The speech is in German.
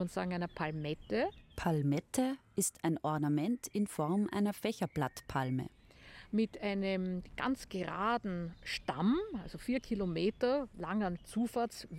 und sagen einer Palmette. Palmette ist ein Ornament in Form einer Fächerblattpalme. Mit einem ganz geraden Stamm, also 4 Kilometer langer Zufahrtsweg